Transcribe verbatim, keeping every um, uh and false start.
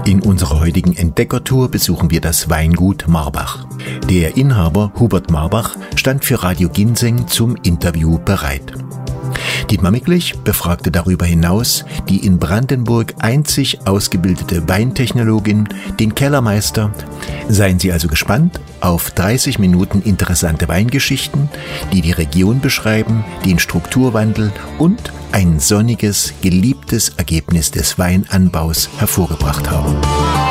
In unserer heutigen Entdeckertour besuchen wir das Weingut Marbach. Der Inhaber Hubert Marbach stand für Radio Ginseng zum Interview bereit. Dietmar Micklich befragte darüber hinaus die in Brandenburg einzig ausgebildete Weintechnologin, den Kellermeister. Seien Sie also gespannt auf dreißig Minuten interessante Weingeschichten, die die Region beschreiben, den Strukturwandel und ein sonniges, geliebtes Ergebnis des Weinanbaus hervorgebracht haben.